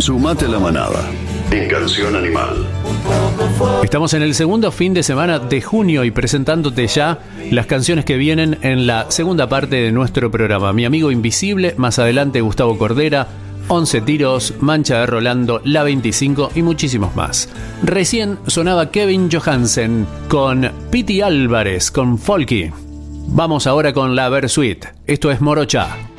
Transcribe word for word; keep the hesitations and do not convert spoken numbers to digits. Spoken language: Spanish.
Sumate a la manada en Canción Animal. Estamos en el segundo fin de semana de junio y presentándote ya las canciones que vienen en la segunda parte de nuestro programa. Mi amigo Invisible, más adelante Gustavo Cordera, once tiros, Mancha de Rolando, La veinticinco y muchísimos más. Recién sonaba Kevin Johansen con Piti Álvarez, con Folky. Vamos ahora con la Versuit. Esto es Morocha.